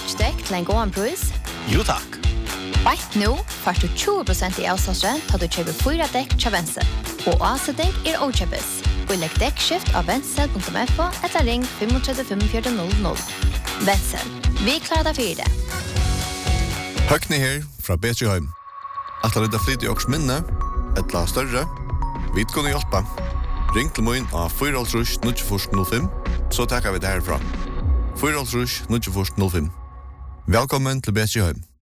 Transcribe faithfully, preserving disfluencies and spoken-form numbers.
Dutch-dekk til en god pris? Jo takk. Right nu får du tjúgu prosent i avståndsrent da du kjøper fyra dekk til Vensel. Og avsetning er åkjøpes. Og legg dekkskift av vensel punktum f o etter ring fem tre fem fire null null. Vensel. Vi klarer deg for det. Høgni her fra Betriheim. At det er flyt i åks minne, et la større, vi kunne hjelpe. Ring til min av fire null fire null fem, så takker vi det herfra. fire null fire null fem. Velkommen til Betriheim.